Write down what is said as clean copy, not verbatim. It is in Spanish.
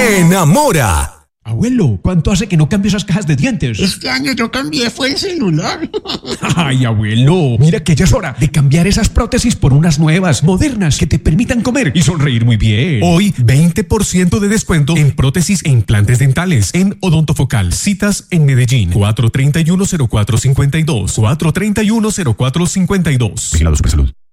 enamora. Abuelo, ¿cuánto hace que no cambio esas cajas de dientes? Este año yo cambié, fue el celular. Ay, abuelo, mira que ya es hora de cambiar esas prótesis por unas nuevas, modernas, que te permitan comer y sonreír muy bien. Hoy 20% de descuento en prótesis e implantes dentales en Odontofocal. Citas en Medellín. 431-0452. 431-0452. Vigilado Supersalud.